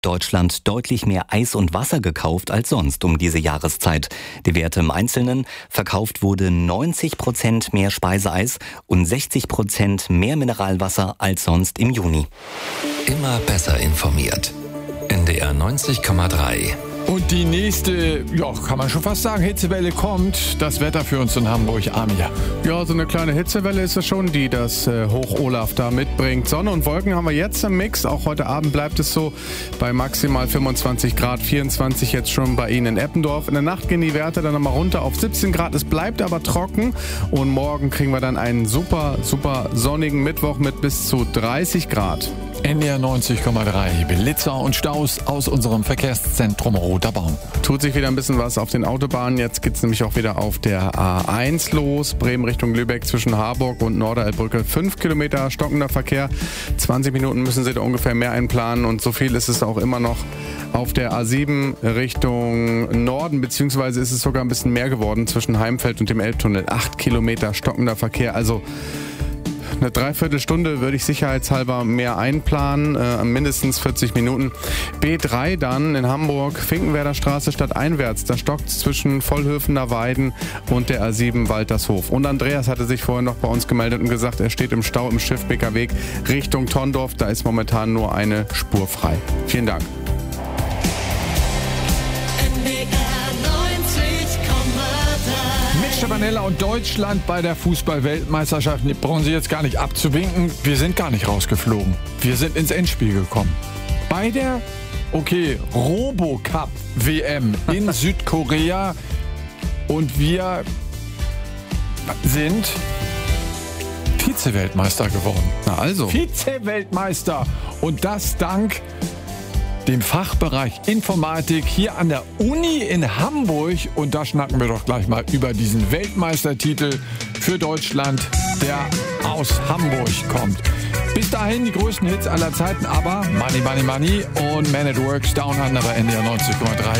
Deutschland deutlich mehr Eis und Wasser gekauft als sonst um diese Jahreszeit. Die Werte im Einzelnen: verkauft wurde 90% mehr Speiseeis und 60% mehr Mineralwasser als sonst im Juni. Immer besser informiert. NDR 90,3. Und die nächste, kann man schon fast sagen, Hitzewelle kommt. Das Wetter für uns in Hamburg, Armin. Ja, so eine kleine Hitzewelle ist es schon, die das Hoch-Olaf da mitbringt. Sonne und Wolken haben wir jetzt im Mix. Auch heute Abend bleibt es so bei maximal 25 Grad, 24 jetzt schon bei Ihnen in Eppendorf. In der Nacht gehen die Werte dann nochmal runter auf 17 Grad. Es bleibt aber trocken. Und morgen kriegen wir dann einen super, super sonnigen Mittwoch mit bis zu 30 Grad. NDR 90,3. Blitzer und Staus aus unserem Verkehrszentrum Roter Baum. Tut sich wieder ein bisschen was auf den Autobahnen. Jetzt geht es nämlich auch wieder auf der A1 los. Bremen Richtung Lübeck zwischen Harburg und Norderelbbrücke. 5 Kilometer stockender Verkehr. 20 Minuten müssen Sie da ungefähr mehr einplanen. Und so viel ist es auch immer noch auf der A7 Richtung Norden. Beziehungsweise ist es sogar ein bisschen mehr geworden zwischen Heimfeld und dem Elbtunnel. 8 Kilometer stockender Verkehr. Also eine Dreiviertelstunde würde ich sicherheitshalber mehr einplanen, mindestens 40 Minuten. B3 dann in Hamburg, Finkenwerder Straße stadteinwärts. Da stockt es zwischen Vollhöfener Weiden und der A7 Waltershof. Und Andreas hatte sich vorhin noch bei uns gemeldet und gesagt, er steht im Stau im Schiffbeker Weg Richtung Tondorf. Da ist momentan nur eine Spur frei. Vielen Dank. Vanella und Deutschland bei der Fußball-Weltmeisterschaft. Brauchen Sie jetzt gar nicht abzuwinken. Wir sind gar nicht rausgeflogen. Wir sind ins Endspiel gekommen. Bei der, Robocup-WM in Südkorea. Und wir sind Vize-Weltmeister geworden. Na also. Vize-Weltmeister. Und das dank dem Fachbereich Informatik hier an der Uni in Hamburg. Und da schnacken wir doch gleich mal über diesen Weltmeistertitel für Deutschland, der aus Hamburg kommt. Bis dahin die größten Hits aller Zeiten, aber Money, Money, Money und Man at Works Down Under bei NDR 90,3.